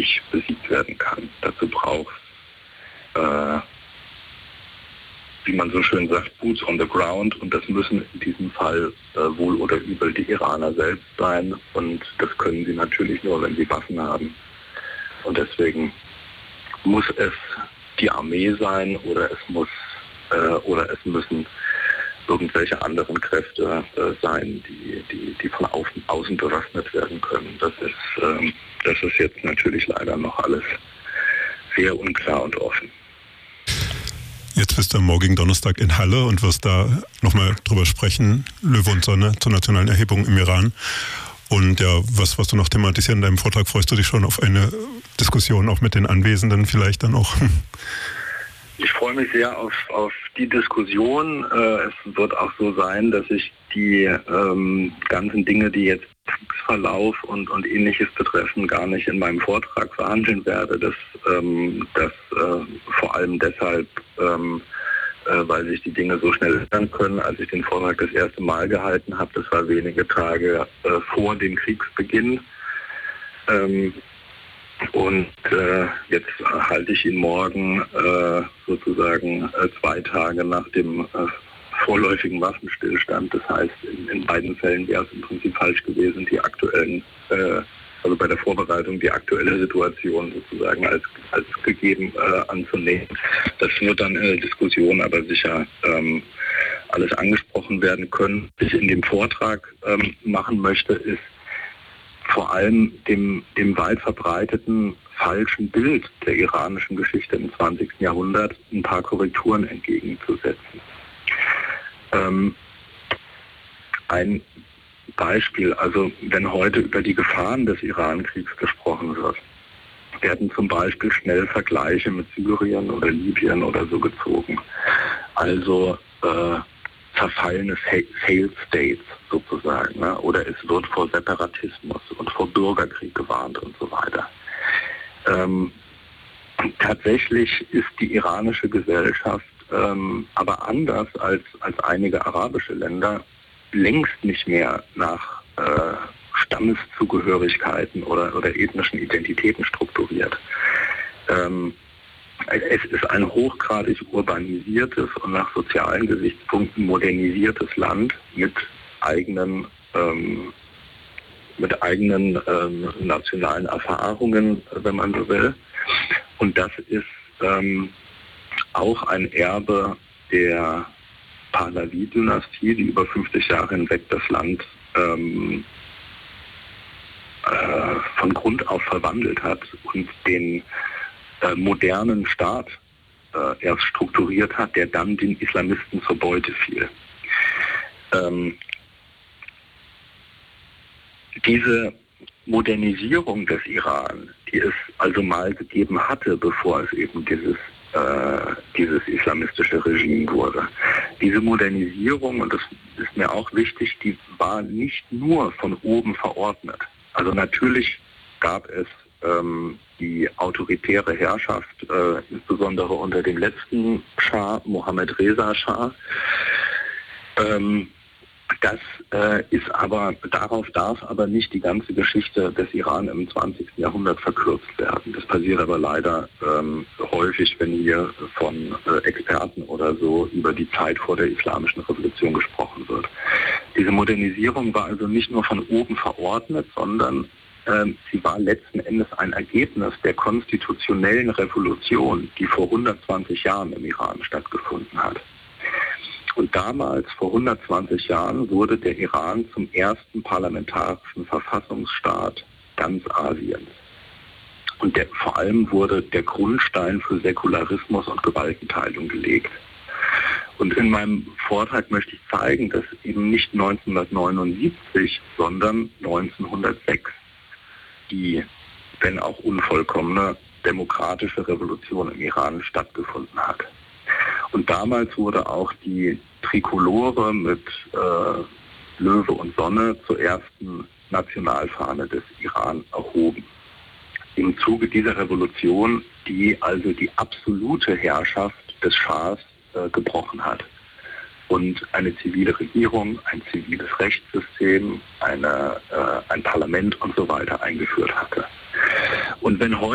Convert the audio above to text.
nicht besiegt werden kann. Dazu braucht wie man so schön sagt, Boots on the ground, und das müssen in diesem Fall wohl oder übel die Iraner selbst sein, und das können sie natürlich nur, wenn sie Waffen haben. Und deswegen muss es die Armee sein oder es müssen irgendwelche anderen Kräfte sein, die von außen bewaffnet werden können. Das ist jetzt natürlich leider noch alles sehr unklar und offen. Jetzt bist du am morgigen Donnerstag in Halle und wirst da nochmal drüber sprechen, Löwe und Sonne zur nationalen Erhebung im Iran. Und ja, was du noch thematisieren in deinem Vortrag, freust du dich schon auf eine Diskussion auch mit den Anwesenden vielleicht dann auch? Ich freue mich sehr auf die Diskussion. Es wird auch so sein, dass ich die ganzen Dinge, die jetzt Kriegsverlauf und Ähnliches betreffen, gar nicht in meinem Vortrag verhandeln werde. Das vor allem deshalb, weil sich die Dinge so schnell ändern können. Als ich den Vortrag das erste Mal gehalten habe, das war wenige Tage vor dem Kriegsbeginn. Jetzt halte ich ihn morgen sozusagen 2 Tage nach dem vorläufigen Waffenstillstand. Das heißt, in beiden Fällen wäre es im Prinzip falsch gewesen, die aktuellen, also bei der Vorbereitung die aktuelle Situation sozusagen als gegeben anzunehmen. Das wird dann in der Diskussion aber sicher alles angesprochen werden können. Was ich in dem Vortrag machen möchte, ist vor allem dem weit verbreiteten falschen Bild der iranischen Geschichte im 20. Jahrhundert ein paar Korrekturen entgegenzusetzen. Ein Beispiel, also wenn heute über die Gefahren des Iran-Kriegs gesprochen wird, werden zum Beispiel schnell Vergleiche mit Syrien oder Libyen oder so gezogen. Also zerfallene Failed States sozusagen, ne? Oder es wird vor Separatismus und vor Bürgerkrieg gewarnt und so weiter. Tatsächlich ist die iranische Gesellschaft aber anders als einige arabische Länder längst nicht mehr nach Stammeszugehörigkeiten oder ethnischen Identitäten strukturiert. Es ist ein hochgradig urbanisiertes und nach sozialen Gesichtspunkten modernisiertes Land mit eigenen nationalen Erfahrungen, wenn man so will. Und das ist auch ein Erbe der Pahlavi-Dynastie, die über 50 Jahre hinweg das Land von Grund auf verwandelt hat und den modernen Staat erst strukturiert hat, der dann den Islamisten zur Beute fiel. Diese Modernisierung des Iran, die es also mal gegeben hatte, bevor es eben dieses islamistische Regime wurde. Diese Modernisierung, und das ist mir auch wichtig, die war nicht nur von oben verordnet. Also natürlich gab es die autoritäre Herrschaft, insbesondere unter dem letzten Schah, Mohammed Reza Schah. Darauf darf aber nicht die ganze Geschichte des Iran im 20. Jahrhundert verkürzt werden. Das passiert aber leider häufig, wenn hier von Experten oder so über die Zeit vor der Islamischen Revolution gesprochen wird. Diese Modernisierung war also nicht nur von oben verordnet, sondern sie war letzten Endes ein Ergebnis der konstitutionellen Revolution, die vor 120 Jahren im Iran stattgefunden hat. Und damals, vor 120 Jahren, wurde der Iran zum ersten parlamentarischen Verfassungsstaat ganz Asiens. Und vor allem wurde der Grundstein für Säkularismus und Gewaltenteilung gelegt. Und in meinem Vortrag möchte ich zeigen, dass eben nicht 1979, sondern 1906 die, wenn auch unvollkommene, demokratische Revolution im Iran stattgefunden hat. Und damals wurde auch die Trikolore mit Löwe und Sonne zur ersten Nationalfahne des Iran erhoben. Im Zuge dieser Revolution, die also die absolute Herrschaft des Schahs gebrochen hat und eine zivile Regierung, ein ziviles Rechtssystem, ein Parlament und so weiter eingeführt hatte. Und wenn heute